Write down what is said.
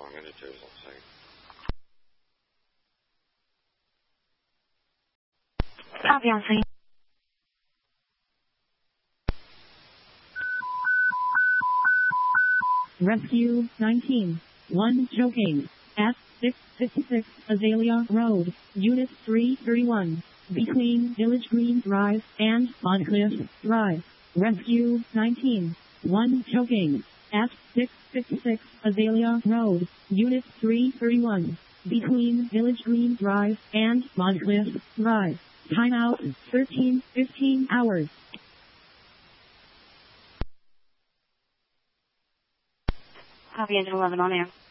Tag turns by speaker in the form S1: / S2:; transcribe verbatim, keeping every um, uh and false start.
S1: long it is, let's see.
S2: Obviously.
S3: Rescue nineteen. one joking. At six fifty-six Azalea Road, Unit three thirty-one. Between Village Green Drive and Moncliff Drive. Rescue nineteen. one joking. At six fifty-six Azalea Road, Unit three thirty-one. Between Village Green Drive and Moncliff Drive. Timeout thirteen fifteen hours.
S2: Copy engine eleven on air.